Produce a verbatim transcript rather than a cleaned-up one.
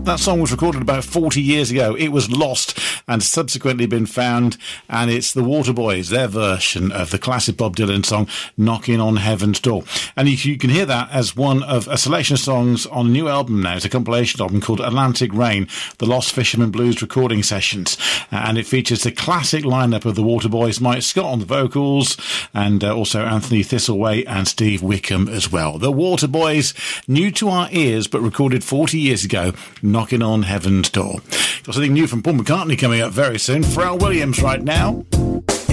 That song was recorded about forty years ago. It was lost and subsequently been found, and it's the Waterboys, their version of the classic Bob Dylan song, Knocking on Heaven's Door. And you, you can hear that as one of a selection of songs on a new album now. It's a compilation album called Atlantic Rain, the Lost Fisherman Blues recording sessions. Uh, and it features the classic lineup of the Waterboys, Mike Scott on the vocals, and uh, also Anthony Thistleway and Steve Wickham as well. The Waterboys, new to our ears, but recorded forty years ago, Knocking on Heaven's Door. Got something new from Paul McCartney coming up very soon. Pharrell Williams right now.